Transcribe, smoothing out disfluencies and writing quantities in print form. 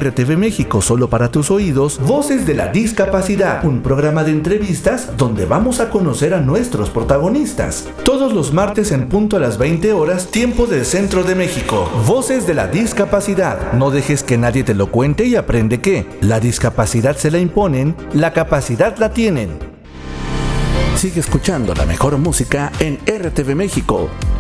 RTV México, solo para tus oídos, Voces de la Discapacidad, un programa de entrevistas donde vamos a conocer a nuestros protagonistas. Todos los martes en punto a las 20 horas, tiempo del centro de México. Voces de la Discapacidad. No dejes que nadie te lo cuente y aprende que la discapacidad se la imponen, la capacidad la tienen. Sigue escuchando la mejor música en RTV México.